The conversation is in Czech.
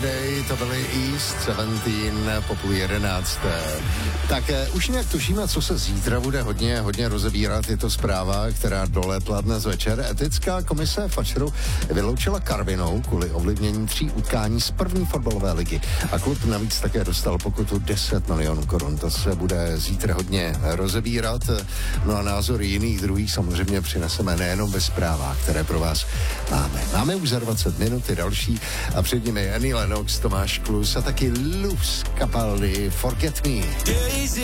Yesterday, to byly East 17 po 11. Tak už nějak tušíme, co se zítra bude hodně rozebírat. Je to zpráva, která doletla dnes večer. Etická komise Fascheru vyloučila Karvinou kvůli ovlivnění 3 utkání z první fotbalové ligy. A klub navíc také dostal pokutu 10 milionů korun. To se bude zítra hodně rozebírat. No a názory jiných druhých samozřejmě přineseme nejenom ve zprávách, které pro vás máme. Máme už za 20 minut i další a před nimi Annie Lennox, Tomáš Klus a taky Luz Capaldi, Forget Me.